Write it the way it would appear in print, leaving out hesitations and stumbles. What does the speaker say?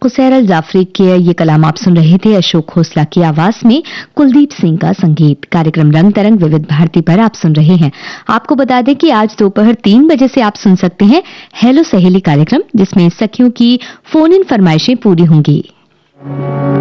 कुसैर अल जाफरी के ये कलाम आप सुन रहे थे अशोक खोसला की आवाज में कुलदीप सिंह का संगीत। कार्यक्रम रंग तरंग विविध भारती पर आप सुन रहे हैं। आपको बता दें कि आज दोपहर 3 बजे से आप सुन सकते हैं हेलो सहेली कार्यक्रम, जिसमें सखियों की फोन इन फरमाइशें पूरी होंगी।